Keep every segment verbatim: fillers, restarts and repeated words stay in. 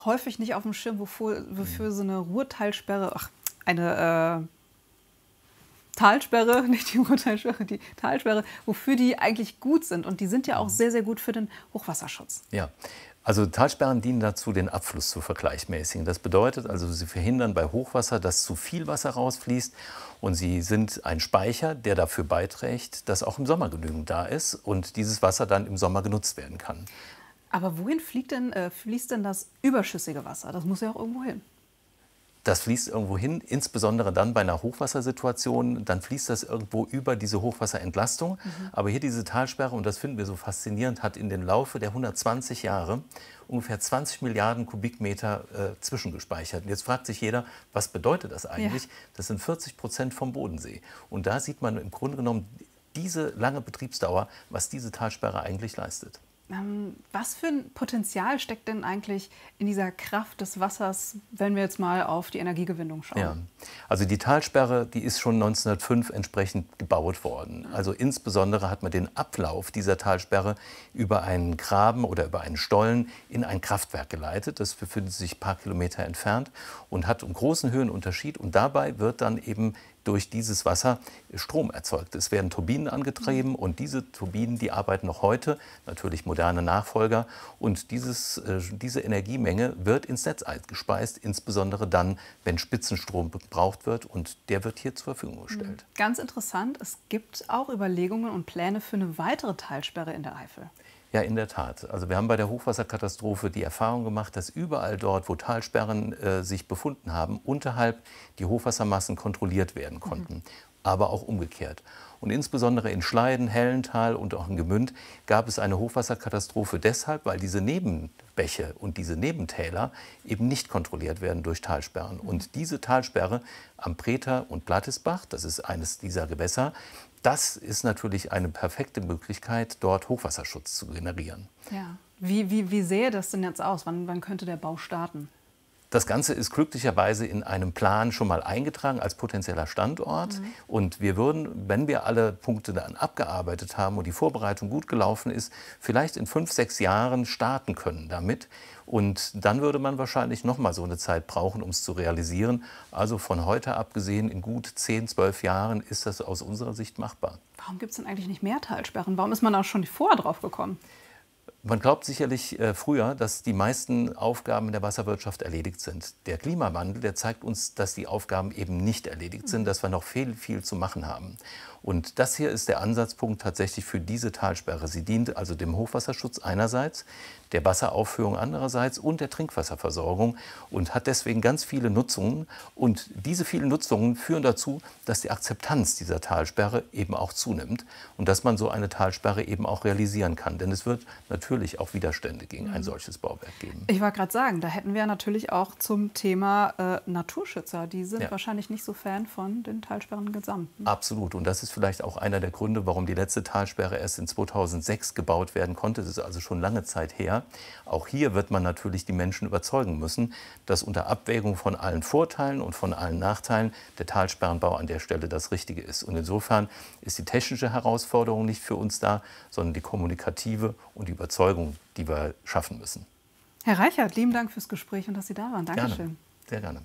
häufig nicht auf dem Schirm, wofür, wofür so eine Ruhrtalsperre, ach, eine äh, Talsperre, nicht die Ruhrtalsperre, die Talsperre, wofür die eigentlich gut sind. Und die sind ja auch sehr, sehr gut für den Hochwasserschutz. Ja, also Talsperren dienen dazu, den Abfluss zu vergleichmäßigen. Das bedeutet also, sie verhindern bei Hochwasser, dass zu viel Wasser rausfließt. Und sie sind ein Speicher, der dafür beiträgt, dass auch im Sommer genügend da ist und dieses Wasser dann im Sommer genutzt werden kann. Aber wohin fliegt denn, äh, fließt denn das überschüssige Wasser? Das muss ja auch irgendwo hin. Das fließt irgendwo hin, insbesondere dann bei einer Hochwassersituation. Dann fließt das irgendwo über diese Hochwasserentlastung. Mhm. Aber hier diese Talsperre, und das finden wir so faszinierend, hat in den Laufe der hundertzwanzig Jahre ungefähr zwanzig Milliarden Kubikmeter äh, zwischengespeichert. Und jetzt fragt sich jeder, was bedeutet das eigentlich? Ja. Das sind vierzig Prozent vom Bodensee. Und da sieht man im Grunde genommen diese lange Betriebsdauer, was diese Talsperre eigentlich leistet. Was für ein Potenzial steckt denn eigentlich in dieser Kraft des Wassers, wenn wir jetzt mal auf die Energiegewinnung schauen? Ja, also die Talsperre, die ist schon neunzehnhundertfünf entsprechend gebaut worden. Also insbesondere hat man den Ablauf dieser Talsperre über einen Graben oder über einen Stollen in ein Kraftwerk geleitet. Das befindet sich ein paar Kilometer entfernt und hat einen großen Höhenunterschied. Und dabei wird dann eben durch dieses Wasser Strom erzeugt. Es werden Turbinen angetrieben und diese Turbinen, die arbeiten noch heute, natürlich moderne Nachfolger. Und dieses, äh, diese Energiemenge wird ins Netz eingespeist, insbesondere dann, wenn Spitzenstrom gebraucht wird. Und der wird hier zur Verfügung gestellt. Ganz interessant, es gibt auch Überlegungen und Pläne für eine weitere Talsperre in der Eifel. Ja, in der Tat. Also wir haben bei der Hochwasserkatastrophe die Erfahrung gemacht, dass überall dort, wo Talsperren äh, sich befunden haben, unterhalb die Hochwassermassen kontrolliert werden konnten. Mhm. Aber auch umgekehrt. Und insbesondere in Schleiden, Hellental und auch in Gemünd gab es eine Hochwasserkatastrophe deshalb, weil diese Nebenbäche und diese Nebentäler eben nicht kontrolliert werden durch Talsperren. Mhm. Und diese Talsperre am Preter und Blattisbach, das ist eines dieser Gewässer, das ist natürlich eine perfekte Möglichkeit, dort Hochwasserschutz zu generieren. Ja. Wie, wie, wie sähe das denn jetzt aus? Wann, wann könnte der Bau starten? Das Ganze ist glücklicherweise in einem Plan schon mal eingetragen als potenzieller Standort. Mhm. Und wir würden, wenn wir alle Punkte dann abgearbeitet haben und die Vorbereitung gut gelaufen ist, vielleicht in fünf, sechs Jahren starten können damit. Und dann würde man wahrscheinlich noch mal so eine Zeit brauchen, um es zu realisieren. Also von heute abgesehen, in gut zehn, zwölf Jahren ist das aus unserer Sicht machbar. Warum gibt es denn eigentlich nicht mehr Talsperren? Warum ist man auch schon vorher drauf gekommen? Man glaubt sicherlich äh, früher, dass die meisten Aufgaben in der Wasserwirtschaft erledigt sind. Der Klimawandel, der zeigt uns, dass die Aufgaben eben nicht erledigt sind, dass wir noch viel, viel zu machen haben. Und das hier ist der Ansatzpunkt tatsächlich für diese Talsperre. Sie dient also dem Hochwasserschutz einerseits, der Wasseraufführung andererseits und der Trinkwasserversorgung und hat deswegen ganz viele Nutzungen. Und diese vielen Nutzungen führen dazu, dass die Akzeptanz dieser Talsperre eben auch zunimmt und dass man so eine Talsperre eben auch realisieren kann. Denn es wird natürlich auch Widerstände gegen ein solches Bauwerk geben. Ich wollte gerade sagen, da hätten wir natürlich auch zum Thema äh, Naturschützer. Die sind ja wahrscheinlich nicht so Fan von den Talsperren gesamt. Absolut. Und das ist vielleicht auch einer der Gründe, warum die letzte Talsperre erst in zweitausendsechs gebaut werden konnte. Das ist also schon lange Zeit her. Auch hier wird man natürlich die Menschen überzeugen müssen, dass unter Abwägung von allen Vorteilen und von allen Nachteilen der Talsperrenbau an der Stelle das Richtige ist. Und insofern ist die technische Herausforderung nicht für uns da, sondern die kommunikative und die Überzeugung, die wir schaffen müssen. Herr Reichert, lieben Dank fürs Gespräch und dass Sie da waren. Dankeschön. Gerne. Sehr gerne.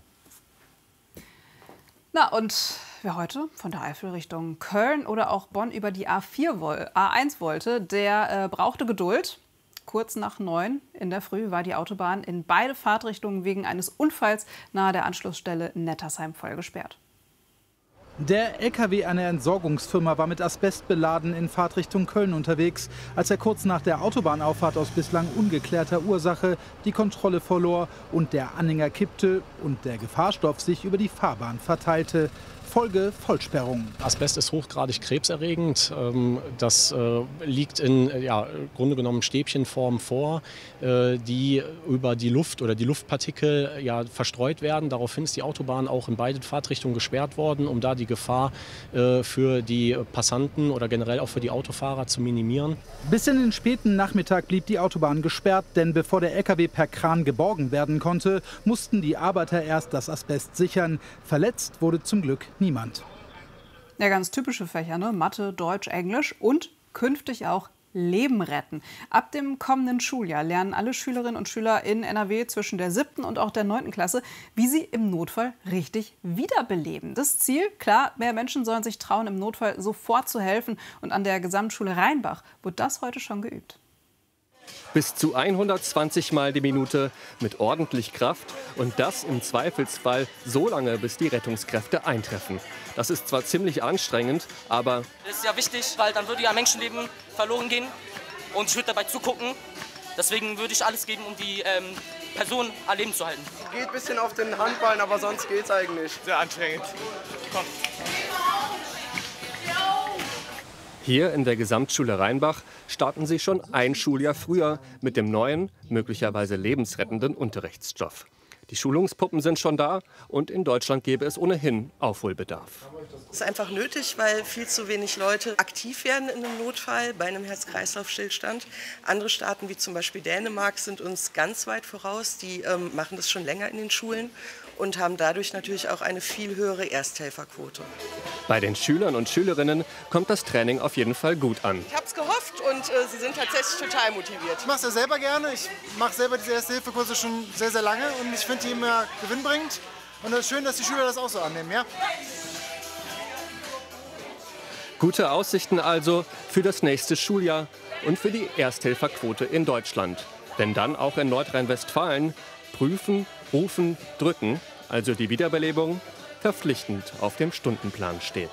Na, und wer heute von der Eifel Richtung Köln oder auch Bonn über die A vier woll, A eins wollte, der äh, brauchte Geduld. Kurz nach neun in der Früh war die Autobahn in beide Fahrtrichtungen wegen eines Unfalls nahe der Anschlussstelle Nettersheim voll gesperrt. Der L K W einer Entsorgungsfirma war mit Asbest beladen in Fahrtrichtung Köln unterwegs, als er kurz nach der Autobahnauffahrt aus bislang ungeklärter Ursache die Kontrolle verlor und der Anhänger kippte und der Gefahrstoff sich über die Fahrbahn verteilte. Folge Vollsperrung. Asbest ist hochgradig krebserregend. Das liegt in ja, im Grunde genommen Stäbchenform vor, die über die Luft oder die Luftpartikel ja, verstreut werden. Daraufhin ist die Autobahn auch in beide Fahrtrichtungen gesperrt worden, um da die Gefahr für die Passanten oder generell auch für die Autofahrer zu minimieren. Bis in den späten Nachmittag blieb die Autobahn gesperrt, denn bevor der L K W per Kran geborgen werden konnte, mussten die Arbeiter erst das Asbest sichern. Verletzt wurde zum Glück niemand. Ja, ganz typische Fächer, ne? Mathe, Deutsch, Englisch und künftig auch Leben retten. Ab dem kommenden Schuljahr lernen alle Schülerinnen und Schüler in N R W zwischen der siebten und auch der neunten Klasse, wie sie im Notfall richtig wiederbeleben. Das Ziel, klar, mehr Menschen sollen sich trauen, im Notfall sofort zu helfen. Und an der Gesamtschule Rheinbach wird das heute schon geübt. Bis zu hundertzwanzig Mal die Minute mit ordentlich Kraft und das im Zweifelsfall so lange, bis die Rettungskräfte eintreffen. Das ist zwar ziemlich anstrengend, aber das ist ja wichtig, weil dann würde ja Menschenleben verloren gehen und ich würde dabei zugucken. Deswegen würde ich alles geben, um die ähm, Person am Leben zu halten. Geht ein bisschen auf den Handballen, aber sonst geht's eigentlich. Sehr anstrengend. Komm. Hier in der Gesamtschule Rheinbach starten sie schon ein Schuljahr früher mit dem neuen, möglicherweise lebensrettenden Unterrichtsstoff. Die Schulungspuppen sind schon da und in Deutschland gäbe es ohnehin Aufholbedarf. Es ist einfach nötig, weil viel zu wenig Leute aktiv werden in einem Notfall bei einem Herz-Kreislauf-Stillstand. Andere Staaten wie zum Beispiel Dänemark sind uns ganz weit voraus. Die ähm, machen das schon länger in den Schulen und haben dadurch natürlich auch eine viel höhere Ersthelferquote. Bei den Schülern und Schülerinnen kommt das Training auf jeden Fall gut an. Ich habe es gehofft und äh, sie sind tatsächlich total motiviert. Ich mache es ja selber gerne. Ich mache selber diese Erste-Hilfe-Kurse schon sehr, sehr lange und ich finde die immer gewinnbringend. Und es ist schön, dass die Schüler das auch so annehmen, ja? Gute Aussichten also für das nächste Schuljahr und für die Ersthelferquote in Deutschland. Denn dann auch in Nordrhein-Westfalen prüfen, rufen, drücken, also die Wiederbelebung, verpflichtend auf dem Stundenplan steht.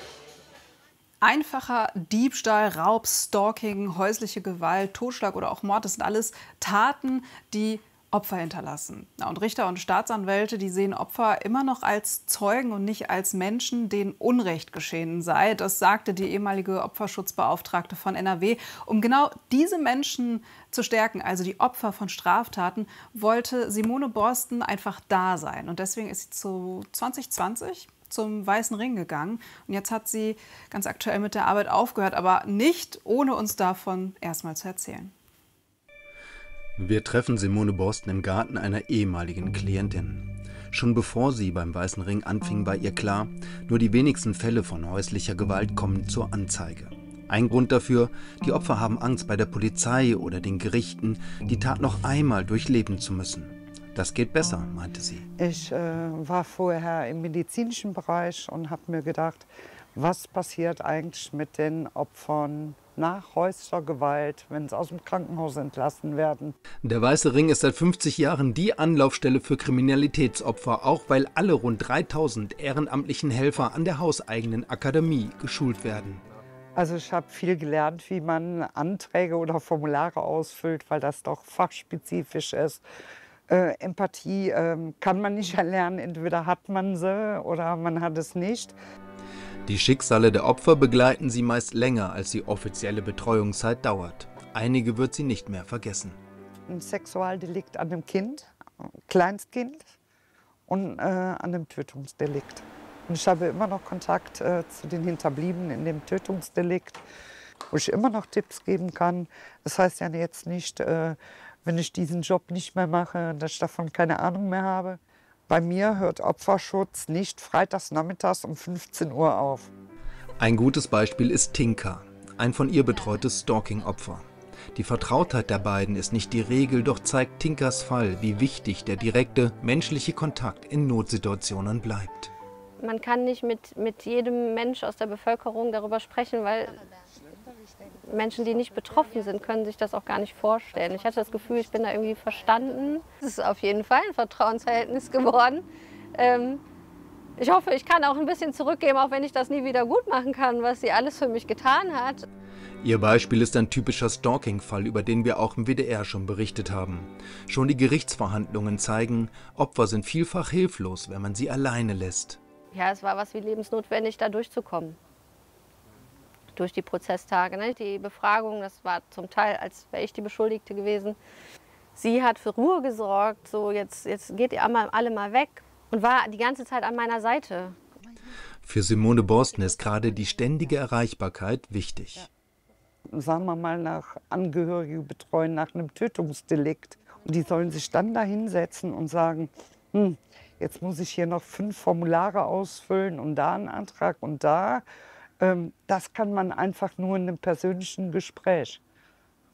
Einfacher Diebstahl, Raub, Stalking, häusliche Gewalt, Totschlag oder auch Mord, das sind alles Taten, die Opfer hinterlassen. Und Richter und Staatsanwälte, die sehen Opfer immer noch als Zeugen und nicht als Menschen, denen Unrecht geschehen sei. Das sagte die ehemalige Opferschutzbeauftragte von N R W. Um genau diese Menschen zu stärken, also die Opfer von Straftaten, wollte Simone Borsten einfach da sein. Und deswegen ist sie zu zwanzig zwanzig zum Weißen Ring gegangen. Und jetzt hat sie ganz aktuell mit der Arbeit aufgehört, aber nicht ohne uns davon erstmal zu erzählen. Wir treffen Simone Borsten im Garten einer ehemaligen Klientin. Schon bevor sie beim Weißen Ring anfing, war ihr klar, nur die wenigsten Fälle von häuslicher Gewalt kommen zur Anzeige. Ein Grund dafür, die Opfer haben Angst, bei der Polizei oder den Gerichten die Tat noch einmal durchleben zu müssen. Das geht besser, meinte sie. Ich äh, war vorher im medizinischen Bereich und habe mir gedacht, was passiert eigentlich mit den Opfern nach häuslicher Gewalt, wenn sie aus dem Krankenhaus entlassen werden. Der Weiße Ring ist seit fünfzig Jahren die Anlaufstelle für Kriminalitätsopfer, auch weil alle rund dreitausend ehrenamtlichen Helfer an der hauseigenen Akademie geschult werden. Also ich habe viel gelernt, wie man Anträge oder Formulare ausfüllt, weil das doch fachspezifisch ist. Äh, Empathie äh, kann man nicht erlernen, entweder hat man sie oder man hat es nicht. Die Schicksale der Opfer begleiten sie meist länger, als die offizielle Betreuungszeit dauert. Einige wird sie nicht mehr vergessen. Ein Sexualdelikt an einem Kind, Kleinstkind, und äh, an einem Tötungsdelikt. Und ich habe immer noch Kontakt äh, zu den Hinterbliebenen in dem Tötungsdelikt, wo ich immer noch Tipps geben kann. Das heißt ja jetzt nicht, äh, wenn ich diesen Job nicht mehr mache, dass ich davon keine Ahnung mehr habe. Bei mir hört Opferschutz nicht freitags nachmittags um fünfzehn Uhr auf. Ein gutes Beispiel ist Tinka, ein von ihr betreutes Stalking-Opfer. Die Vertrautheit der beiden ist nicht die Regel, doch zeigt Tinkas Fall, wie wichtig der direkte menschliche Kontakt in Notsituationen bleibt. Man kann nicht mit, mit jedem Mensch aus der Bevölkerung darüber sprechen, weil Menschen, die nicht betroffen sind, können sich das auch gar nicht vorstellen. Ich hatte das Gefühl, ich bin da irgendwie verstanden. Es ist auf jeden Fall ein Vertrauensverhältnis geworden. Ähm, ich hoffe, ich kann auch ein bisschen zurückgeben, auch wenn ich das nie wieder gut machen kann, was sie alles für mich getan hat. Ihr Beispiel ist ein typischer Stalking-Fall, über den wir auch im W D R schon berichtet haben. Schon die Gerichtsverhandlungen zeigen, Opfer sind vielfach hilflos, wenn man sie alleine lässt. Ja, es war was wie lebensnotwendig, da durchzukommen. Durch die Prozesstage, ne? Die Befragung, das war zum Teil, als wäre ich die Beschuldigte gewesen. Sie hat für Ruhe gesorgt, so jetzt, jetzt geht ihr alle mal weg und war die ganze Zeit an meiner Seite. Für Simone Borsten ist gerade die ständige Erreichbarkeit wichtig. Sagen wir mal, nach Angehörige betreuen nach einem Tötungsdelikt. Und die sollen sich dann da hinsetzen und sagen, hm, jetzt muss ich hier noch fünf Formulare ausfüllen und da einen Antrag und da. Das kann man einfach nur in einem persönlichen Gespräch.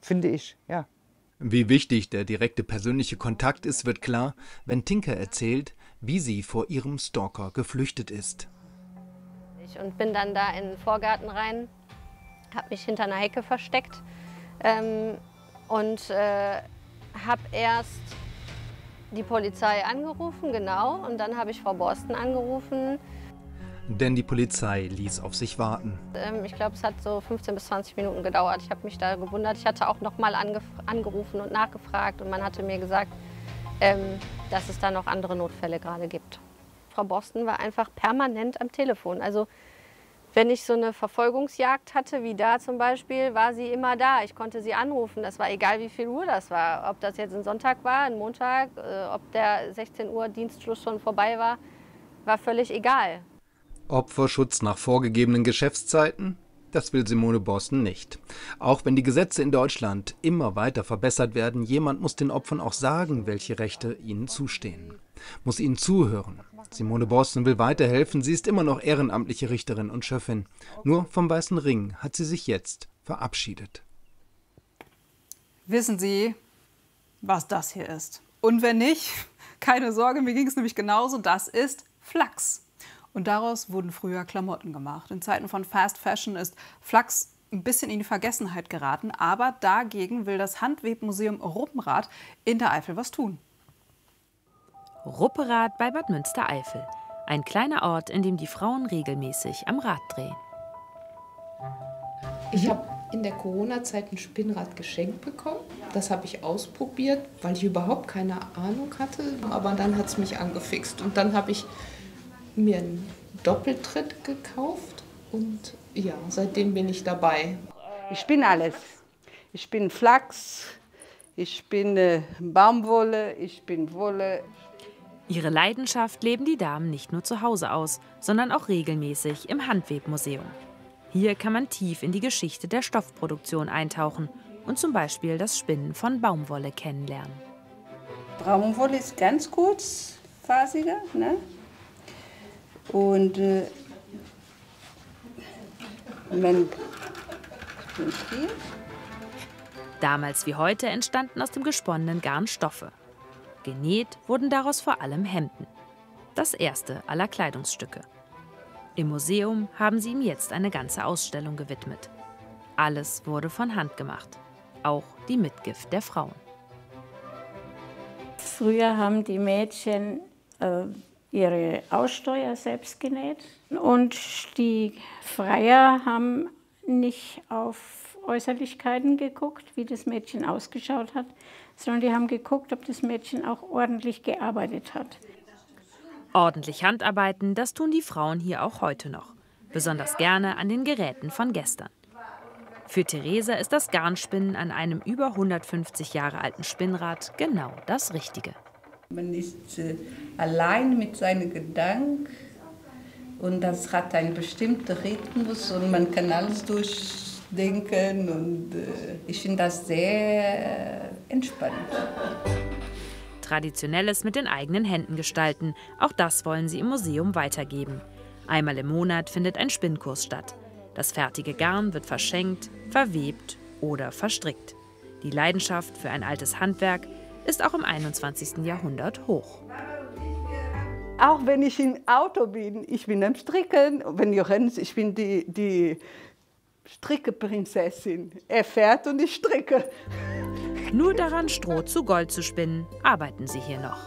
finde ich, ja. Wie wichtig der direkte persönliche Kontakt ist, wird klar, wenn Tinka erzählt, wie sie vor ihrem Stalker geflüchtet ist. Und bin dann da in den Vorgarten rein, habe mich hinter einer Hecke versteckt ähm, und äh, habe erst die Polizei angerufen, genau, und dann habe ich Frau Borsten angerufen. Denn die Polizei ließ auf sich warten. Ähm, ich glaube, es hat so fünfzehn bis zwanzig Minuten gedauert. Ich habe mich da gewundert. Ich hatte auch noch mal angerufen und nachgefragt und man hatte mir gesagt, ähm, dass es da noch andere Notfälle gerade gibt. Frau Borsten war einfach permanent am Telefon. Also wenn ich so eine Verfolgungsjagd hatte, wie da zum Beispiel, war sie immer da. Ich konnte sie anrufen. Das war egal, wie viel Uhr das war. Ob das jetzt ein Sonntag war, ein Montag, äh, ob der sechzehn Uhr Dienstschluss schon vorbei war, war völlig egal. Opferschutz nach vorgegebenen Geschäftszeiten? Das will Simone Borsten nicht. Auch wenn die Gesetze in Deutschland immer weiter verbessert werden, jemand muss den Opfern auch sagen, welche Rechte ihnen zustehen. Muss ihnen zuhören. Simone Borsten will weiterhelfen, sie ist immer noch ehrenamtliche Richterin und Schöffin. Nur vom Weißen Ring hat sie sich jetzt verabschiedet. Wissen Sie, was das hier ist? Und wenn nicht, keine Sorge, mir ging es nämlich genauso, das ist Flachs. Und daraus wurden früher Klamotten gemacht. In Zeiten von Fast Fashion ist Flachs ein bisschen in die Vergessenheit geraten, aber dagegen will das Handwebmuseum Rupperath in der Eifel was tun. Rupperath bei Bad Münstereifel. Ein kleiner Ort, in dem die Frauen regelmäßig am Rad drehen. Ich habe in der Corona-Zeit ein Spinnrad geschenkt bekommen. Das habe ich ausprobiert, weil ich überhaupt keine Ahnung hatte. Aber dann hat es mich angefixt. Und dann habe ich mir einen Doppeltritt gekauft. Und ja, seitdem bin ich dabei. Ich bin alles. Ich bin Flachs, ich bin äh, Baumwolle, ich bin Wolle. Ihre Leidenschaft leben die Damen nicht nur zu Hause aus, sondern auch regelmäßig im Handwebmuseum. Hier kann man tief in die Geschichte der Stoffproduktion eintauchen und zum Beispiel das Spinnen von Baumwolle kennenlernen. Baumwolle ist ganz kurzfasiger, ne? Und äh, man hier. Damals wie heute entstanden aus dem gesponnenen Garn Stoffe. Genäht wurden daraus vor allem Hemden. Das erste aller Kleidungsstücke. Im Museum haben sie ihm jetzt eine ganze Ausstellung gewidmet. Alles wurde von Hand gemacht. Auch die Mitgift der Frauen. Früher haben die Mädchen äh, ihre Aussteuer selbst genäht. Und die Freier haben nicht auf Äußerlichkeiten geguckt, wie das Mädchen ausgeschaut hat, sondern die haben geguckt, ob das Mädchen auch ordentlich gearbeitet hat. Ordentlich Handarbeiten, das tun die Frauen hier auch heute noch. Besonders gerne an den Geräten von gestern. Für Theresa ist das Garnspinnen an einem über hundertfünfzig Jahre alten Spinnrad genau das Richtige. Man ist äh, allein mit seinen Gedanken und das hat einen bestimmten Rhythmus und man kann alles durchdenken und äh, ich finde das sehr äh, entspannend. Traditionelles mit den eigenen Händen gestalten, auch das wollen sie im Museum weitergeben. Einmal im Monat findet ein Spinnkurs statt. Das fertige Garn wird verschenkt, verwebt oder verstrickt. Die Leidenschaft für ein altes Handwerk ist auch im einundzwanzigsten Jahrhundert hoch. Auch wenn ich im Auto bin, ich bin am Stricken. Wenn Johannes, ich bin die, die Strickeprinzessin. Er fährt und ich stricke. Nur daran, Stroh zu Gold zu spinnen, arbeiten sie hier noch.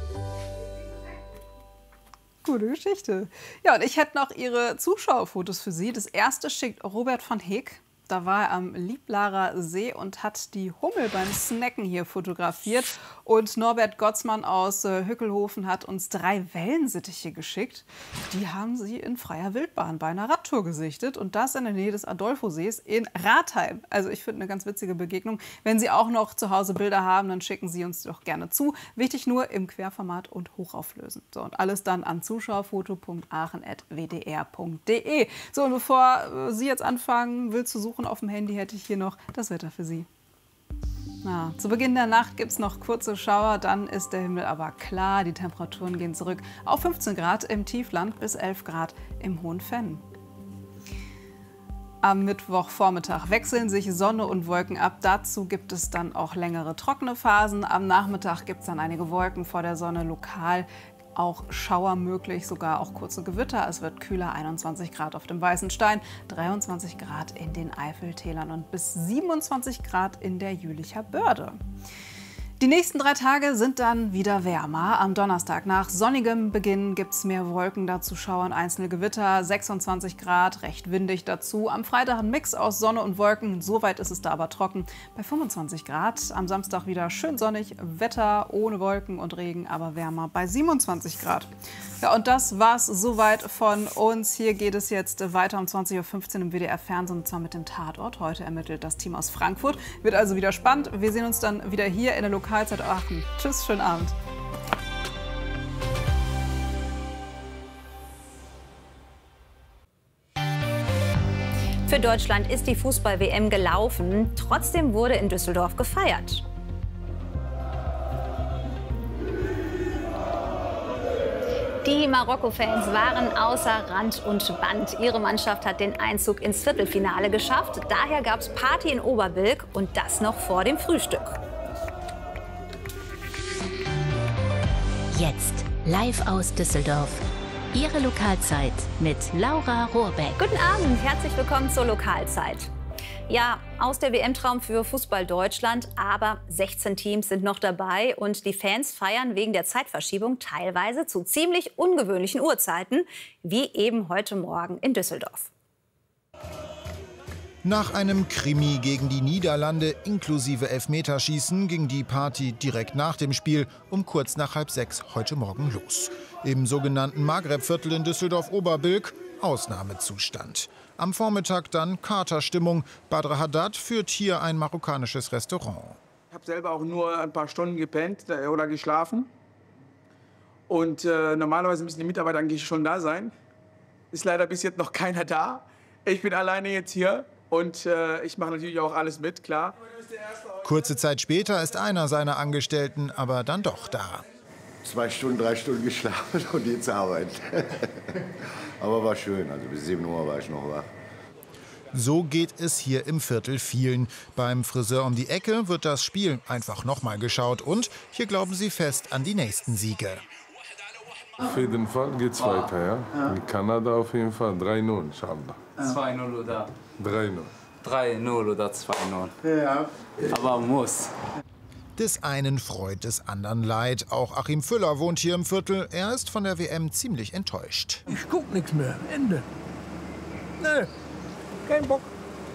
Gute Geschichte. Ja, und ich hätte noch Ihre Zuschauerfotos für Sie. Das erste schickt Robert van Heek. Da war er am Lieblarer See und hat die Hummel beim Snacken hier fotografiert. Und Norbert Gottsmann aus äh, Hückelhofen hat uns drei Wellensittiche geschickt. Die haben sie in freier Wildbahn bei einer Radtour gesichtet. Und das in der Nähe des Adolfosees in Ratheim. Also ich finde eine ganz witzige Begegnung. Wenn Sie auch noch zu Hause Bilder haben, dann schicken Sie uns doch gerne zu. Wichtig nur im Querformat und hochauflösend. So, und alles dann an zuschauerfoto punkt aachen at w d r punkt d e. So, und bevor äh, Sie jetzt anfangen, wild zu suchen auf dem Handy, hätte ich hier noch das Wetter für Sie. Na, zu Beginn der Nacht gibt es noch kurze Schauer, dann ist der Himmel aber klar. Die Temperaturen gehen zurück auf fünfzehn Grad im Tiefland bis elf Grad im Hohen Venn. Am Mittwochvormittag wechseln sich Sonne und Wolken ab. Dazu gibt es dann auch längere trockene Phasen. Am Nachmittag gibt es dann einige Wolken vor der Sonne, lokal auch Schauer möglich, sogar auch kurze Gewitter. Es wird kühler, einundzwanzig Grad auf dem Weißen Stein, dreiundzwanzig Grad in den Eifeltälern und bis siebenundzwanzig Grad in der Jülicher Börde. Die nächsten drei Tage sind dann wieder wärmer. Am Donnerstag nach sonnigem Beginn gibt es mehr Wolken, dazu Schauer und einzelne Gewitter, sechsundzwanzig Grad, recht windig dazu. Am Freitag ein Mix aus Sonne und Wolken, soweit ist es da aber trocken, bei fünfundzwanzig Grad. Am Samstag wieder schön sonnig, Wetter ohne Wolken und Regen, aber wärmer bei siebenundzwanzig Grad. Ja, und das war's soweit von uns. Hier geht es jetzt weiter um zwanzig Uhr fünfzehn im W D R-Fernsehen, und zwar mit dem Tatort. Heute ermittelt das Team aus Frankfurt. Wird also wieder spannend. Wir sehen uns dann wieder hier in der Lokalzeit Aachen. Tschüss, schönen Abend. Für Deutschland ist die Fußball-W M gelaufen. Trotzdem wurde in Düsseldorf gefeiert. Die Marokko-Fans waren außer Rand und Band. Ihre Mannschaft hat den Einzug ins Viertelfinale geschafft. Daher gab es Party in Oberbilk, und das noch vor dem Frühstück. Jetzt live aus Düsseldorf. Ihre Lokalzeit mit Laura Rohrbeck. Guten Abend, herzlich willkommen zur Lokalzeit. Ja, aus der W M-Traum für Fußball Deutschland, aber sechzehn Teams sind noch dabei und die Fans feiern wegen der Zeitverschiebung teilweise zu ziemlich ungewöhnlichen Uhrzeiten, wie eben heute Morgen in Düsseldorf. Nach einem Krimi gegen die Niederlande inklusive Elfmeterschießen ging die Party direkt nach dem Spiel um kurz nach halb sechs heute Morgen los. Im sogenannten Maghreb-Viertel in Düsseldorf-Oberbilk Ausnahmezustand. Am Vormittag dann Katerstimmung. Badr Haddad führt hier ein marokkanisches Restaurant. Ich habe selber auch nur ein paar Stunden gepennt oder geschlafen. Und äh, normalerweise müssen die Mitarbeiter eigentlich schon da sein. Ist leider bis jetzt noch keiner da. Ich bin alleine jetzt hier. Und äh, ich mache natürlich auch alles mit, klar. Kurze Zeit später ist einer seiner Angestellten aber dann doch da. Zwei Stunden, drei Stunden geschlafen und jetzt arbeiten. Aber war schön, also bis sieben Uhr war ich noch wach. So geht es hier im Viertel vielen. Beim Friseur um die Ecke wird das Spiel einfach nochmal geschaut. Und hier glauben sie fest an die nächsten Siege. Auf jeden Fall geht's weiter, ja. In Kanada auf jeden Fall drei null, inshallah. zwei null oder? drei null. drei null oder zwei null. Ja. Aber muss. Des einen Freud, des anderen Leid. Auch Achim Füller wohnt hier im Viertel. Er ist von der W M ziemlich enttäuscht. Ich guck nichts mehr. Ende. Nee, kein Bock.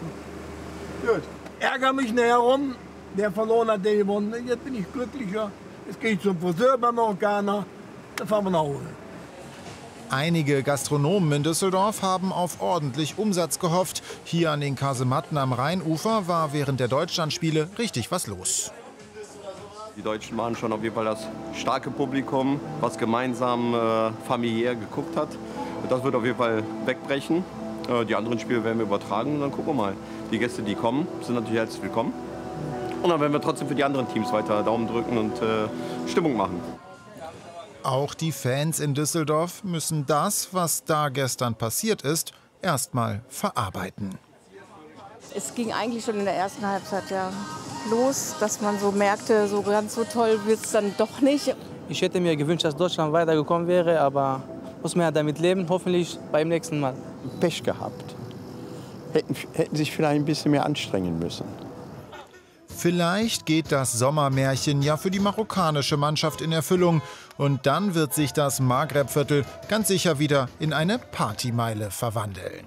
Gut. Ärger mich näher rum. Der verloren hat, der gewonnen. Jetzt bin ich glücklicher. Jetzt gehe ich zum Friseur beim Marokkaner. Dann fahren wir nach Hause. Einige Gastronomen in Düsseldorf haben auf ordentlich Umsatz gehofft. Hier an den Kasematten am Rheinufer war während der Deutschlandspiele richtig was los. Die Deutschen waren schon auf jeden Fall das starke Publikum, was gemeinsam äh, familiär geguckt hat. Das wird auf jeden Fall wegbrechen. Äh, die anderen Spiele werden wir übertragen und dann gucken wir mal. Die Gäste, die kommen, sind natürlich herzlich willkommen. Und dann werden wir trotzdem für die anderen Teams weiter Daumen drücken und äh, Stimmung machen. Auch die Fans in Düsseldorf müssen das, was da gestern passiert ist, erstmal verarbeiten. Es ging eigentlich schon in der ersten Halbzeit ja los, dass man so merkte, so ganz so toll wird es dann doch nicht. Ich hätte mir gewünscht, dass Deutschland weitergekommen wäre, aber muss man ja damit leben, hoffentlich beim nächsten Mal. Pech gehabt. Hätten, hätten sich vielleicht ein bisschen mehr anstrengen müssen. Vielleicht geht das Sommermärchen ja für die marokkanische Mannschaft in Erfüllung. Und dann wird sich das Maghreb-Viertel ganz sicher wieder in eine Partymeile verwandeln.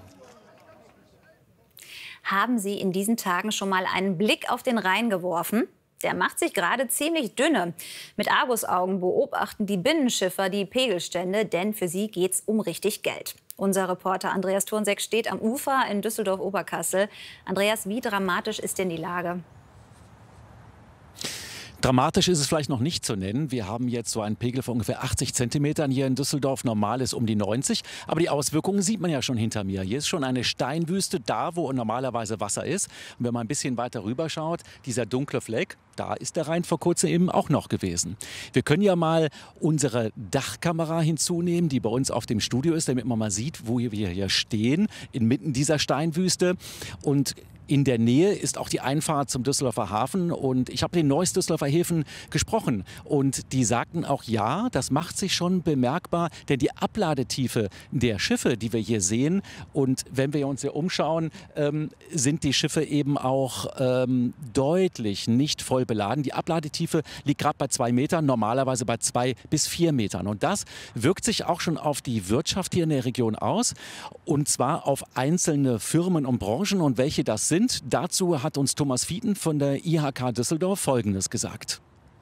Haben Sie in diesen Tagen schon mal einen Blick auf den Rhein geworfen? Der macht sich gerade ziemlich dünne. Mit Argusaugen beobachten die Binnenschiffer die Pegelstände, denn für sie geht's um richtig Geld. Unser Reporter Andreas Thurnseck steht am Ufer in Düsseldorf-Oberkassel. Andreas, wie dramatisch ist denn die Lage? Dramatisch ist es vielleicht noch nicht zu nennen. Wir haben jetzt so einen Pegel von ungefähr achtzig Zentimetern hier in Düsseldorf. Normal ist um die neunzig. Aber die Auswirkungen sieht man ja schon hinter mir. Hier ist schon eine Steinwüste, da wo normalerweise Wasser ist. Und wenn man ein bisschen weiter rüber schaut, dieser dunkle Fleck, da ist der Rhein vor kurzem eben auch noch gewesen. Wir können ja mal unsere Dachkamera hinzunehmen, die bei uns auf dem Studio ist, damit man mal sieht, wo wir hier stehen, inmitten dieser Steinwüste. Und in der Nähe ist auch die Einfahrt zum Düsseldorfer Hafen. Und ich habe den Neuss Düsseldorfer Häfen gesprochen. Und die sagten auch, ja, das macht sich schon bemerkbar. Denn die Abladetiefe der Schiffe, die wir hier sehen, und wenn wir uns hier umschauen, ähm, sind die Schiffe eben auch ähm, deutlich nicht voll beladen. Die Abladetiefe liegt gerade bei zwei Metern, normalerweise bei zwei bis vier Metern. Und das wirkt sich auch schon auf die Wirtschaft hier in der Region aus. Und zwar auf einzelne Firmen und Branchen. Und welche das sind, dazu hat uns Thomas Fieten von der I H K Düsseldorf Folgendes gesagt.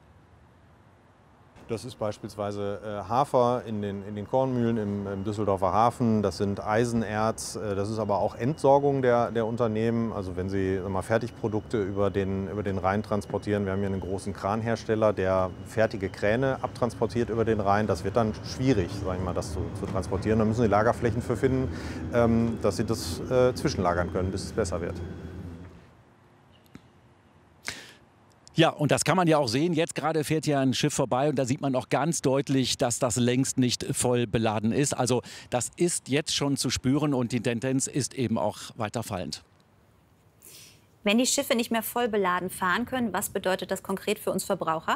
Das ist beispielsweise äh, Hafer in den, in den Kornmühlen im, im Düsseldorfer Hafen. Das sind Eisenerz. Äh, das ist aber auch Entsorgung der, der Unternehmen. Also wenn Sie sag mal, Fertigprodukte über den, über den Rhein transportieren. Wir haben hier einen großen Kranhersteller, der fertige Kräne abtransportiert über den Rhein. Das wird dann schwierig, sag ich mal, das zu, zu transportieren. Da müssen Sie Lagerflächen für finden, ähm, dass Sie das äh, zwischenlagern können, bis es besser wird. Ja, und das kann man ja auch sehen. Jetzt gerade fährt hier ein Schiff vorbei und da sieht man auch ganz deutlich, dass das längst nicht voll beladen ist. Also das ist jetzt schon zu spüren und die Tendenz ist eben auch weiter fallend. Wenn die Schiffe nicht mehr voll beladen fahren können, was bedeutet das konkret für uns Verbraucher?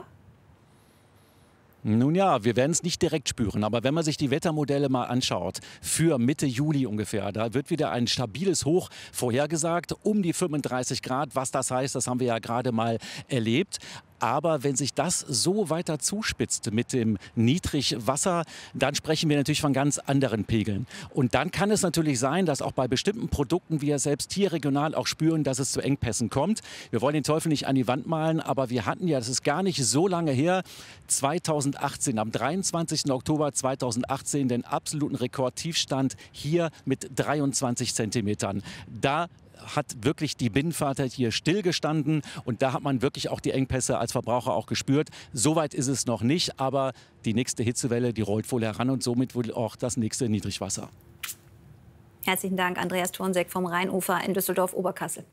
Nun ja, wir werden es nicht direkt spüren, aber wenn man sich die Wettermodelle mal anschaut, für Mitte Juli ungefähr, da wird wieder ein stabiles Hoch vorhergesagt, um die fünfunddreißig Grad. Was das heißt, das haben wir ja gerade mal erlebt. Aber wenn sich das so weiter zuspitzt mit dem Niedrigwasser, dann sprechen wir natürlich von ganz anderen Pegeln. Und dann kann es natürlich sein, dass auch bei bestimmten Produkten wir selbst hier regional auch spüren, dass es zu Engpässen kommt. Wir wollen den Teufel nicht an die Wand malen, aber wir hatten ja, das ist gar nicht so lange her, zweitausendachtzehn, am dreiundzwanzigsten Oktober zweitausendachtzehn, den absoluten Rekordtiefstand hier mit dreiundzwanzig Zentimetern. Da hat wirklich die Binnenfahrt hier stillgestanden und da hat man wirklich auch die Engpässe als Verbraucher auch gespürt. Soweit ist es noch nicht, aber die nächste Hitzewelle, die rollt wohl heran und somit wohl auch das nächste Niedrigwasser. Herzlichen Dank, Andreas Thornseck vom Rheinufer in Düsseldorf-Oberkassel.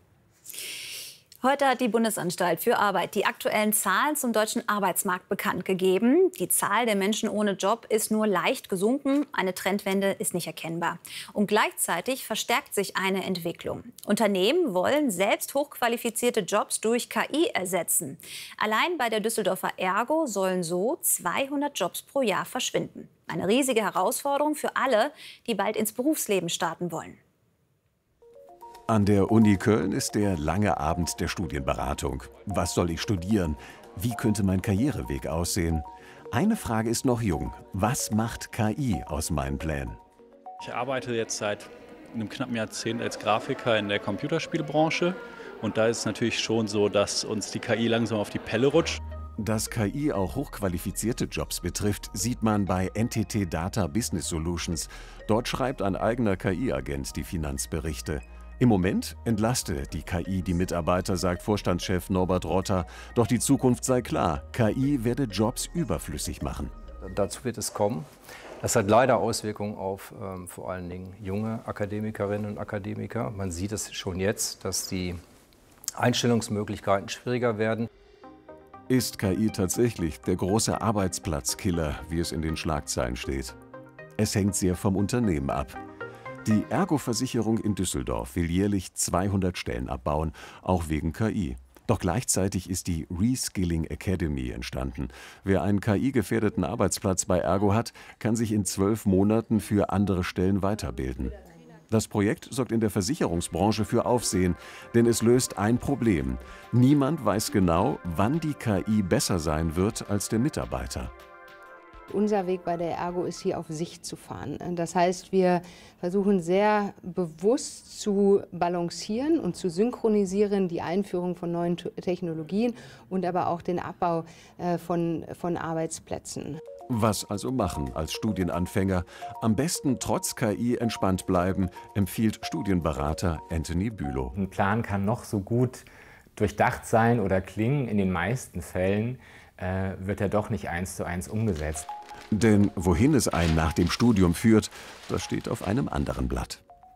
Heute hat die Bundesanstalt für Arbeit die aktuellen Zahlen zum deutschen Arbeitsmarkt bekannt gegeben. Die Zahl der Menschen ohne Job ist nur leicht gesunken. Eine Trendwende ist nicht erkennbar. Und gleichzeitig verstärkt sich eine Entwicklung. Unternehmen wollen selbst hochqualifizierte Jobs durch K I ersetzen. Allein bei der Düsseldorfer Ergo sollen so zweihundert Jobs pro Jahr verschwinden. Eine riesige Herausforderung für alle, die bald ins Berufsleben starten wollen. An der Uni Köln ist der lange Abend der Studienberatung. Was soll ich studieren? Wie könnte mein Karriereweg aussehen? Eine Frage ist noch jung. Was macht K I aus meinen Plänen? Ich arbeite jetzt seit einem knappen Jahrzehnt als Grafiker in der Computerspielbranche. Und da ist es natürlich schon so, dass uns die K I langsam auf die Pelle rutscht. Dass K I auch hochqualifizierte Jobs betrifft, sieht man bei N T T Data Business Solutions. Dort schreibt ein eigener K I-Agent die Finanzberichte. Im Moment entlaste die K I die Mitarbeiter, sagt Vorstandschef Norbert Rotter. Doch die Zukunft sei klar, K I werde Jobs überflüssig machen. Dazu wird es kommen. Das hat leider Auswirkungen auf ähm, vor allen Dingen junge Akademikerinnen und Akademiker. Man sieht es schon jetzt, dass die Einstellungsmöglichkeiten schwieriger werden. Ist K I tatsächlich der große Arbeitsplatzkiller, wie es in den Schlagzeilen steht? Es hängt sehr vom Unternehmen ab. Die Ergo-Versicherung in Düsseldorf will jährlich zweihundert Stellen abbauen, auch wegen K I. Doch gleichzeitig ist die Reskilling Academy entstanden. Wer einen K I-gefährdeten Arbeitsplatz bei Ergo hat, kann sich in zwölf Monaten für andere Stellen weiterbilden. Das Projekt sorgt in der Versicherungsbranche für Aufsehen, denn es löst ein Problem. Niemand weiß genau, wann die K I besser sein wird als der Mitarbeiter. Unser Weg bei der Ergo ist, hier auf Sicht zu fahren. Das heißt, wir versuchen sehr bewusst zu balancieren und zu synchronisieren die Einführung von neuen Technologien und aber auch den Abbau von, von Arbeitsplätzen. Was also machen als Studienanfänger? Am besten trotz K I entspannt bleiben, empfiehlt Studienberater Anthony Bülow. Ein Plan kann noch so gut durchdacht sein oder klingen, in den meisten Fällen äh, wird er doch nicht eins zu eins umgesetzt. Denn wohin es einen nach dem Studium führt, das steht auf einem anderen Blatt.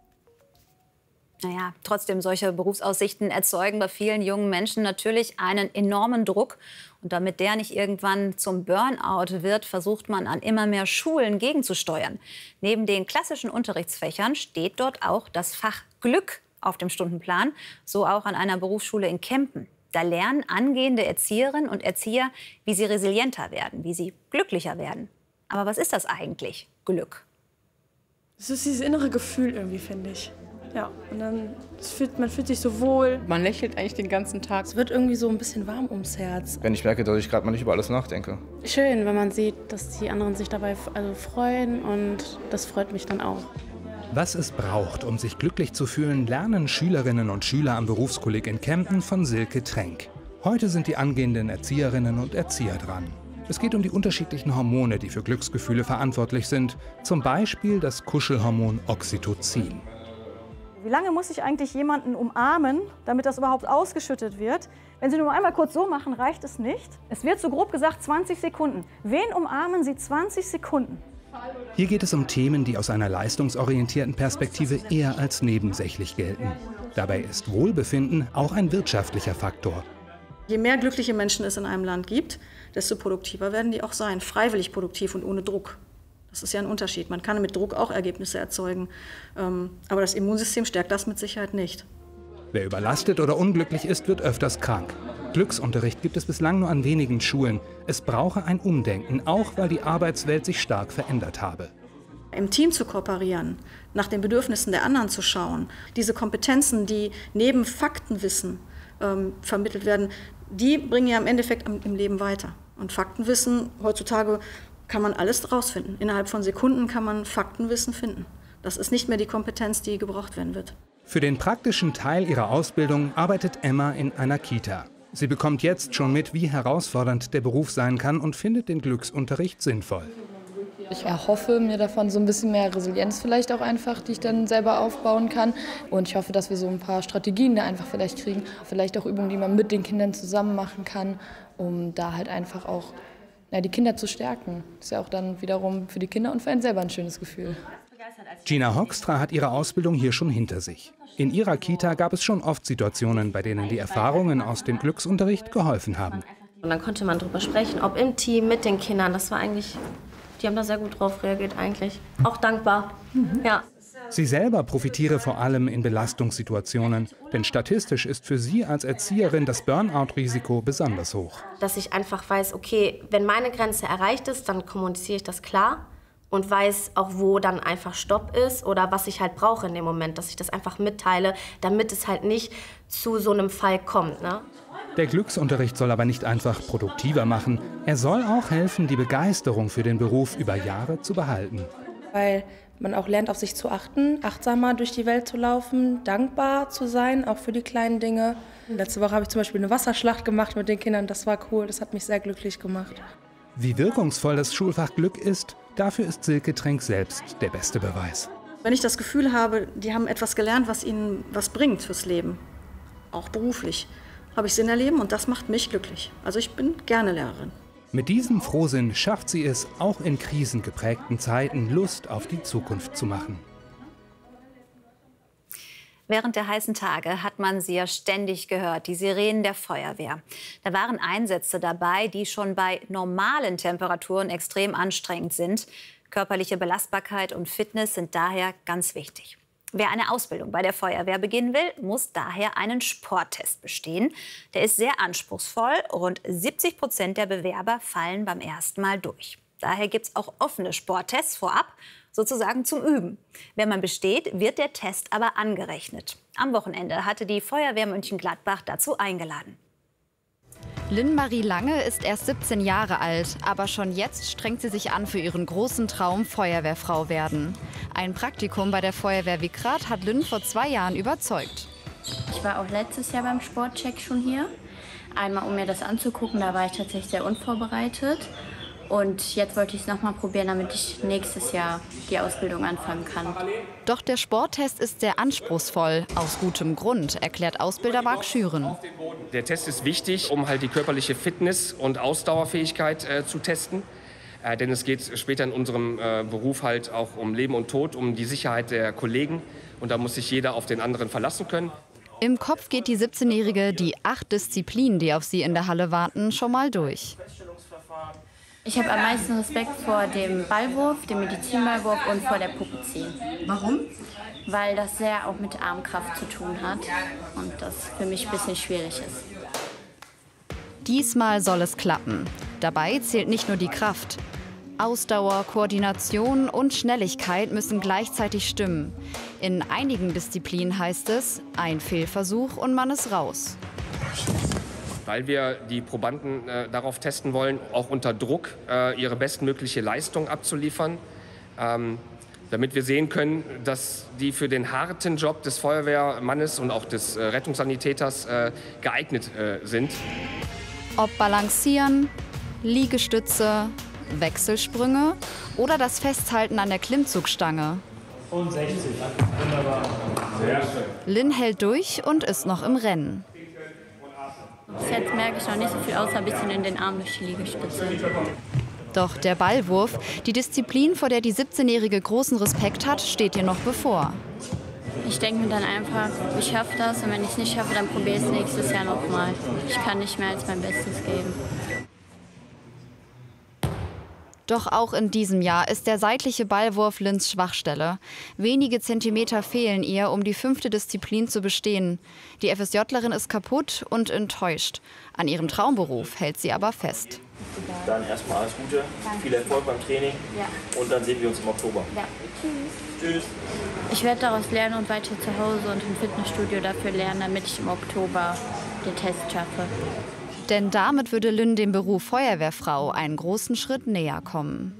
Naja, trotzdem, solche Berufsaussichten erzeugen bei vielen jungen Menschen natürlich einen enormen Druck. Und damit der nicht irgendwann zum Burnout wird, versucht man an immer mehr Schulen gegenzusteuern. Neben den klassischen Unterrichtsfächern steht dort auch das Fach Glück auf dem Stundenplan, so auch an einer Berufsschule in Kempen. Da lernen angehende Erzieherinnen und Erzieher, wie sie resilienter werden, wie sie glücklicher werden. Aber was ist das eigentlich, Glück? Es ist dieses innere Gefühl irgendwie, finde ich. Ja, und dann fühlt, man fühlt sich so wohl. Man lächelt eigentlich den ganzen Tag. Es wird irgendwie so ein bisschen warm ums Herz. Wenn ich merke, dass ich gerade mal nicht über alles nachdenke. Schön, wenn man sieht, dass die anderen sich dabei also freuen, und das freut mich dann auch. Was es braucht, um sich glücklich zu fühlen, lernen Schülerinnen und Schüler am Berufskolleg in Kempen von Silke Trenk. Heute sind die angehenden Erzieherinnen und Erzieher dran. Es geht um die unterschiedlichen Hormone, die für Glücksgefühle verantwortlich sind. Zum Beispiel das Kuschelhormon Oxytocin. Wie lange muss ich eigentlich jemanden umarmen, damit das überhaupt ausgeschüttet wird? Wenn Sie nur einmal kurz so machen, reicht es nicht. Es wird so grob gesagt zwanzig Sekunden. Wen umarmen Sie zwanzig Sekunden? Hier geht es um Themen, die aus einer leistungsorientierten Perspektive eher als nebensächlich gelten. Dabei ist Wohlbefinden auch ein wirtschaftlicher Faktor. Je mehr glückliche Menschen es in einem Land gibt, desto produktiver werden die auch sein. Freiwillig produktiv und ohne Druck. Das ist ja ein Unterschied. Man kann mit Druck auch Ergebnisse erzeugen. Aber das Immunsystem stärkt das mit Sicherheit nicht. Wer überlastet oder unglücklich ist, wird öfters krank. Glücksunterricht gibt es bislang nur an wenigen Schulen. Es brauche ein Umdenken, auch weil die Arbeitswelt sich stark verändert habe. Im Team zu kooperieren, nach den Bedürfnissen der anderen zu schauen, diese Kompetenzen, die neben Faktenwissen ähm, vermittelt werden, die bringen ja im Endeffekt im Leben weiter. Und Faktenwissen, heutzutage kann man alles rausfinden. Innerhalb von Sekunden kann man Faktenwissen finden. Das ist nicht mehr die Kompetenz, die gebraucht werden wird. Für den praktischen Teil ihrer Ausbildung arbeitet Emma in einer Kita. Sie bekommt jetzt schon mit, wie herausfordernd der Beruf sein kann, und findet den Glücksunterricht sinnvoll. Ich erhoffe mir davon so ein bisschen mehr Resilienz vielleicht auch einfach, die ich dann selber aufbauen kann. Und ich hoffe, dass wir so ein paar Strategien da einfach vielleicht kriegen. Vielleicht auch Übungen, die man mit den Kindern zusammen machen kann, um da halt einfach auch ja, die Kinder zu stärken. Das ist ja auch dann wiederum für die Kinder und für einen selber ein schönes Gefühl. Gina Hoekstra hat ihre Ausbildung hier schon hinter sich. In ihrer Kita gab es schon oft Situationen, bei denen die Erfahrungen aus dem Glücksunterricht geholfen haben. Und dann konnte man darüber sprechen, ob im Team, mit den Kindern. Das war eigentlich, die haben da sehr gut drauf reagiert eigentlich. Auch dankbar, mhm. ja. Sie selber profitiere vor allem in Belastungssituationen, denn statistisch ist für sie als Erzieherin das Burnout-Risiko besonders hoch. Dass ich einfach weiß, okay, wenn meine Grenze erreicht ist, dann kommuniziere ich das klar und weiß auch, wo dann einfach Stopp ist oder was ich halt brauche in dem Moment, dass ich das einfach mitteile, damit es halt nicht zu so einem Fall kommt, ne? Der Glücksunterricht soll aber nicht einfach produktiver machen, er soll auch helfen, die Begeisterung für den Beruf über Jahre zu behalten. Weil man auch lernt, auf sich zu achten, achtsamer durch die Welt zu laufen, dankbar zu sein, auch für die kleinen Dinge. Letzte Woche habe ich zum Beispiel eine Wasserschlacht gemacht mit den Kindern, das war cool, das hat mich sehr glücklich gemacht. Wie wirkungsvoll das Schulfach Glück ist, dafür ist Silke Trenk selbst der beste Beweis. Wenn ich das Gefühl habe, die haben etwas gelernt, was ihnen was bringt fürs Leben, auch beruflich, habe ich Sinn erleben und das macht mich glücklich. Also ich bin gerne Lehrerin. Mit diesem Frohsinn schafft sie es, auch in krisengeprägten Zeiten Lust auf die Zukunft zu machen. Während der heißen Tage hat man sie ja ständig gehört, die Sirenen der Feuerwehr. Da waren Einsätze dabei, die schon bei normalen Temperaturen extrem anstrengend sind. Körperliche Belastbarkeit und Fitness sind daher ganz wichtig. Wer eine Ausbildung bei der Feuerwehr beginnen will, muss daher einen Sporttest bestehen. Der ist sehr anspruchsvoll. Rund siebzig Prozent der Bewerber fallen beim ersten Mal durch. Daher gibt es auch offene Sporttests vorab, sozusagen zum Üben. Wenn man besteht, wird der Test aber angerechnet. Am Wochenende hatte die Feuerwehr Mönchengladbach dazu eingeladen. Lynn-Marie Lange ist erst siebzehn Jahre alt, aber schon jetzt strengt sie sich an für ihren großen Traum, Feuerwehrfrau werden. Ein Praktikum bei der Feuerwehr Wickrath hat Lynn vor zwei Jahren überzeugt. Ich war auch letztes Jahr beim Sportcheck schon hier. Einmal, um mir das anzugucken, da war ich tatsächlich sehr unvorbereitet. Und jetzt wollte ich es noch mal probieren, damit ich nächstes Jahr die Ausbildung anfangen kann. Doch der Sporttest ist sehr anspruchsvoll. Aus gutem Grund, erklärt Ausbilder Marc Schüren. Der Test ist wichtig, um halt die körperliche Fitness und Ausdauerfähigkeit äh, zu testen. Äh, denn es geht später in unserem äh, Beruf halt auch um Leben und Tod, um die Sicherheit der Kollegen. Und da muss sich jeder auf den anderen verlassen können. Im Kopf geht die siebzehnjährige die acht Disziplinen, die auf sie in der Halle warten, schon mal durch. Ich habe am meisten Respekt vor dem Ballwurf, dem Medizinballwurf und vor der Puppe ziehen. Warum? Weil das sehr auch mit Armkraft zu tun hat und das für mich ein bisschen schwierig ist. Diesmal soll es klappen. Dabei zählt nicht nur die Kraft. Ausdauer, Koordination und Schnelligkeit müssen gleichzeitig stimmen. In einigen Disziplinen heißt es, ein Fehlversuch und man ist raus. Weil wir die Probanden äh, darauf testen wollen, auch unter Druck äh, ihre bestmögliche Leistung abzuliefern, ähm, damit wir sehen können, dass die für den harten Job des Feuerwehrmannes und auch des äh, Rettungssanitäters äh, geeignet äh, sind. Ob Balancieren, Liegestütze, Wechselsprünge oder das Festhalten an der Klimmzugstange. Und sechzig. Wunderbar. Sehr schön. Lynn hält durch und ist noch im Rennen. Bis jetzt merke ich noch nicht so viel, außer ein bisschen in den Armen durch die Liegestütze. Doch der Ballwurf, die Disziplin, vor der die siebzehnjährige großen Respekt hat, steht ihr noch bevor. Ich denke mir dann einfach, ich schaffe das und wenn ich es nicht schaffe, dann probiere ich es nächstes Jahr noch mal. Ich kann nicht mehr als mein Bestes geben. Doch auch in diesem Jahr ist der seitliche Ballwurf Lynns Schwachstelle. Wenige Zentimeter fehlen ihr, um die fünfte Disziplin zu bestehen. Die FSJlerin ist kaputt und enttäuscht. An ihrem Traumberuf hält sie aber fest. Dann erstmal alles Gute, viel Erfolg beim Training ja. Und dann sehen wir uns im Oktober. Ja. Tschüss. Tschüss. Ich werde daraus lernen und weiter zu Hause und im Fitnessstudio dafür lernen, damit ich im Oktober den Test schaffe. Denn damit würde Lynn dem Beruf Feuerwehrfrau einen großen Schritt näher kommen.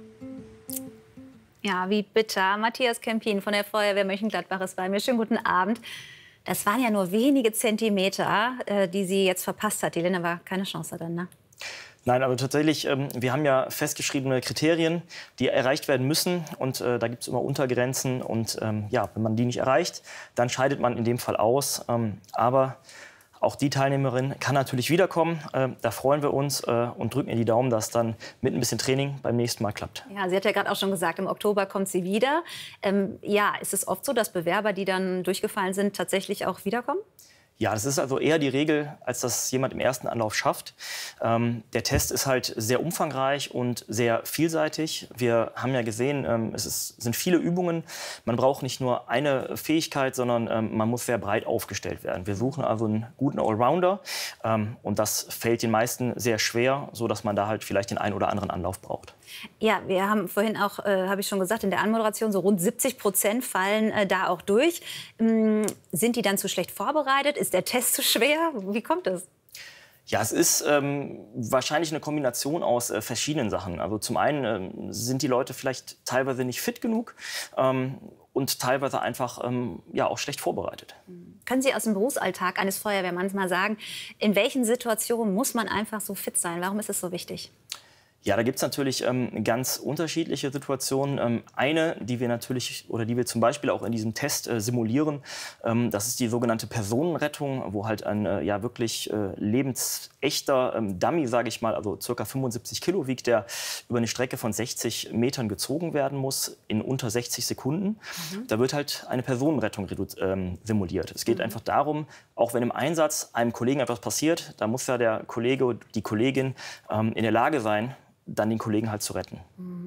Ja, wie bitter. Matthias Kempin von der Feuerwehr Mönchengladbach ist bei mir. Schönen guten Abend. Das waren ja nur wenige Zentimeter, die sie jetzt verpasst hat. Die Lynn war keine Chance dann, ne? Nein, aber tatsächlich, ähm, wir haben ja festgeschriebene Kriterien, die erreicht werden müssen. Und äh, da gibt es immer Untergrenzen. Und ähm, ja, wenn man die nicht erreicht, dann scheidet man in dem Fall aus. Ähm, aber auch die Teilnehmerin kann natürlich wiederkommen. Äh, da freuen wir uns äh, und drücken ihr die Daumen, dass dann mit ein bisschen Training beim nächsten Mal klappt. Ja, sie hat ja gerade auch schon gesagt, im Oktober kommt sie wieder. Ähm, ja, ist es oft so, dass Bewerber, die dann durchgefallen sind, tatsächlich auch wiederkommen? Ja, das ist also eher die Regel, als dass jemand im ersten Anlauf schafft. Ähm, der Test ist halt sehr umfangreich und sehr vielseitig. Wir haben ja gesehen, ähm, es ist, sind viele Übungen. Man braucht nicht nur eine Fähigkeit, sondern ähm, man muss sehr breit aufgestellt werden. Wir suchen also einen guten Allrounder ähm, und das fällt den meisten sehr schwer, sodass man da halt vielleicht den einen oder anderen Anlauf braucht. Ja, wir haben vorhin auch, äh, habe ich schon gesagt, in der Anmoderation, so rund siebzig Prozent fallen äh, da auch durch. Ähm, sind die dann zu schlecht vorbereitet? Ist der Test zu schwer? Wie kommt das? Ja, es ist ähm, wahrscheinlich eine Kombination aus äh, verschiedenen Sachen. Also zum einen ähm, sind die Leute vielleicht teilweise nicht fit genug ähm, und teilweise einfach ähm, ja, auch schlecht vorbereitet. Können Sie aus dem Berufsalltag eines Feuerwehrmanns mal sagen, in welchen Situationen muss man einfach so fit sein? Warum ist es so wichtig? Ja, da gibt es natürlich ähm, ganz unterschiedliche Situationen. Ähm, eine, die wir natürlich oder die wir zum Beispiel auch in diesem Test äh, simulieren, ähm, das ist die sogenannte Personenrettung, wo halt ein äh, ja wirklich äh, lebensechter ähm, Dummy, sage ich mal, also ca. fünfundsiebzig Kilo wiegt, der über eine Strecke von sechzig Metern gezogen werden muss in unter sechzig Sekunden. Mhm. Da wird halt eine Personenrettung ähm, simuliert. Es geht mhm. einfach darum, auch wenn im Einsatz einem Kollegen etwas passiert, da muss ja der Kollege, die Kollegin ähm, in der Lage sein, dann den Kollegen halt zu retten.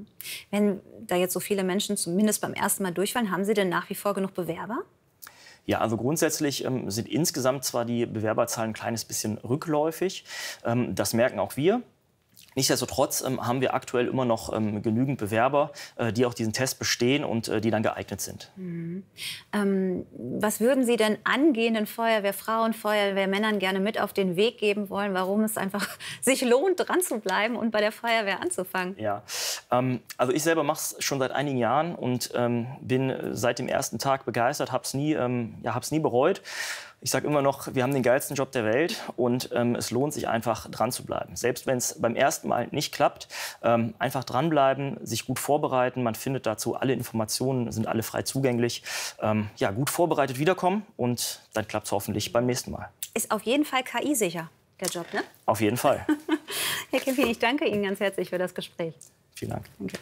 Wenn da jetzt so viele Menschen zumindest beim ersten Mal durchfallen, haben Sie denn nach wie vor genug Bewerber? Ja, also grundsätzlich ähm, sind insgesamt zwar die Bewerberzahlen ein kleines bisschen rückläufig. Ähm, das merken auch wir. Nichtsdestotrotz ähm, haben wir aktuell immer noch ähm, genügend Bewerber, äh, die auch diesen Test bestehen und äh, die dann geeignet sind. Mhm. Ähm, was würden Sie denn angehenden Feuerwehrfrauen, Feuerwehrmännern gerne mit auf den Weg geben wollen, warum es einfach sich lohnt, dran zu bleiben und bei der Feuerwehr anzufangen? Ja, ähm, also ich selber mache es schon seit einigen Jahren und ähm, bin seit dem ersten Tag begeistert, habe es nie, ähm, ja, hab's nie bereut. Ich sage immer noch, wir haben den geilsten Job der Welt und ähm, es lohnt sich einfach dran zu bleiben. Selbst wenn es beim ersten Mal nicht klappt, ähm, einfach dranbleiben, sich gut vorbereiten. Man findet dazu alle Informationen, sind alle frei zugänglich. Ähm, ja, gut vorbereitet wiederkommen und dann klappt es hoffentlich beim nächsten Mal. Ist auf jeden Fall K I-sicher, der Job, ne? Auf jeden Fall. Herr Kempin, ich danke Ihnen ganz herzlich für das Gespräch. Vielen Dank. Danke.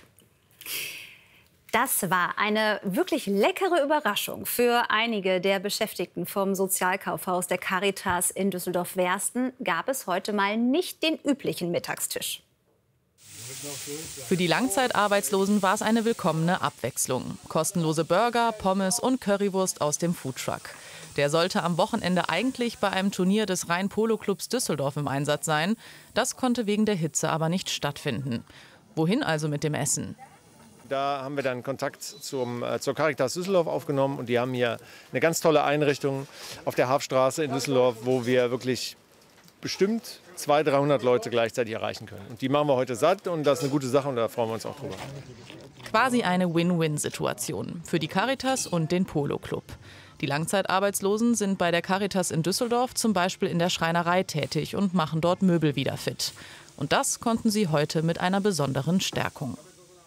Das war eine wirklich leckere Überraschung für einige der Beschäftigten vom Sozialkaufhaus der Caritas in Düsseldorf-Wersten. Gab es heute mal nicht den üblichen Mittagstisch. Für die Langzeitarbeitslosen war es eine willkommene Abwechslung. Kostenlose Burger, Pommes und Currywurst aus dem Foodtruck. Der sollte am Wochenende eigentlich bei einem Turnier des Rhein-Polo-Clubs Düsseldorf im Einsatz sein. Das konnte wegen der Hitze aber nicht stattfinden. Wohin also mit dem Essen? Da haben wir dann Kontakt zum, äh, zur Caritas Düsseldorf aufgenommen und die haben hier eine ganz tolle Einrichtung auf der Hafstraße in Düsseldorf, wo wir wirklich bestimmt zweihundert, dreihundert Leute gleichzeitig erreichen können. Und die machen wir heute satt und das ist eine gute Sache und da freuen wir uns auch drüber. Quasi eine Win-Win-Situation für die Caritas und den Polo-Club. Die Langzeitarbeitslosen sind bei der Caritas in Düsseldorf zum Beispiel in der Schreinerei tätig und machen dort Möbel wieder fit. Und das konnten sie heute mit einer besonderen Stärkung.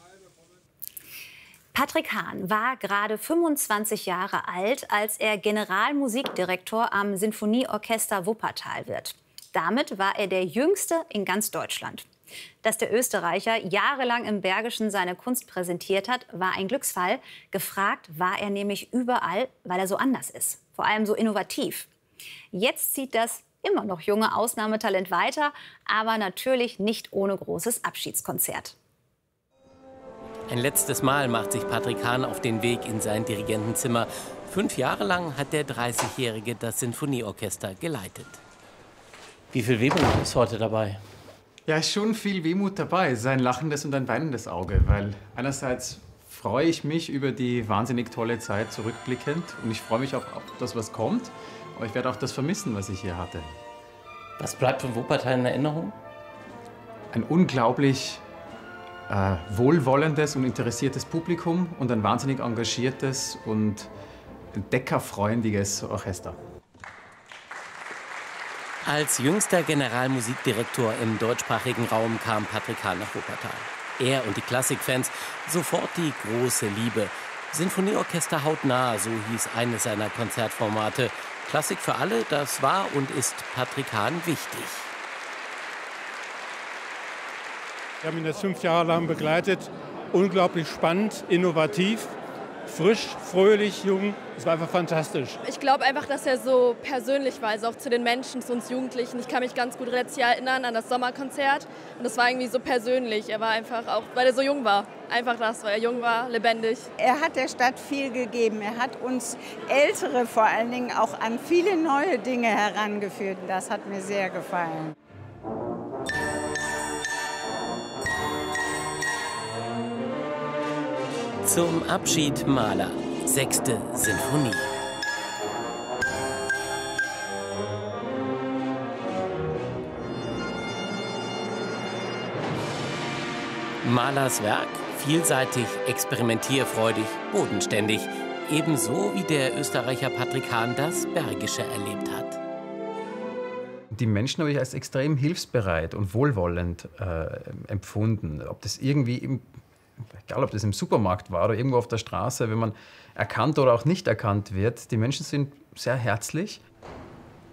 Patrick Hahn war gerade fünfundzwanzig Jahre alt, als er Generalmusikdirektor am Sinfonieorchester Wuppertal wird. Damit war er der Jüngste in ganz Deutschland. Dass der Österreicher jahrelang im Bergischen seine Kunst präsentiert hat, war ein Glücksfall. Gefragt war er nämlich überall, weil er so anders ist, vor allem so innovativ. Jetzt zieht das immer noch junge Ausnahmetalent weiter, aber natürlich nicht ohne großes Abschiedskonzert. Ein letztes Mal macht sich Patrick Hahn auf den Weg in sein Dirigentenzimmer. Fünf Jahre lang hat der dreißigjährige das Sinfonieorchester geleitet. Wie viel Wehmut ist heute dabei? Ja, ist schon viel Wehmut dabei. Es ist ein lachendes und ein weinendes Auge. Weil einerseits freue ich mich über die wahnsinnig tolle Zeit zurückblickend. Und ich freue mich auch auf das, was kommt. Aber ich werde auch das vermissen, was ich hier hatte. Was bleibt von Wuppertal in Erinnerung? Ein unglaublich Äh, wohlwollendes und interessiertes Publikum und ein wahnsinnig engagiertes und entdeckerfreundliches Orchester. Als jüngster Generalmusikdirektor im deutschsprachigen Raum kam Patrick Hahn nach Wuppertal. Er und die Klassikfans sofort die große Liebe. Sinfonieorchester hautnah, so hieß eines seiner Konzertformate. Klassik für alle, das war und ist Patrick Hahn wichtig. Wir haben ihn jetzt fünf Jahre lang begleitet. Unglaublich spannend, innovativ, frisch, fröhlich, jung. Es war einfach fantastisch. Ich glaube einfach, dass er so persönlich war, also auch zu den Menschen, zu uns Jugendlichen. Ich kann mich ganz gut letztes Jahr erinnern an das Sommerkonzert. Und das war irgendwie so persönlich. Er war einfach auch, weil er so jung war. Einfach das, weil er jung war, lebendig. Er hat der Stadt viel gegeben. Er hat uns Ältere vor allen Dingen auch an viele neue Dinge herangeführt. Das hat mir sehr gefallen. Zum Abschied Mahler, sechste Sinfonie. Mahlers Werk, vielseitig, experimentierfreudig, bodenständig. Ebenso wie der Österreicher Patrick Hahn das Bergische erlebt hat. Die Menschen habe ich als extrem hilfsbereit und wohlwollend äh, empfunden. Ob das irgendwie im Egal, ob das im Supermarkt war oder irgendwo auf der Straße, wenn man erkannt oder auch nicht erkannt wird. Die Menschen sind sehr herzlich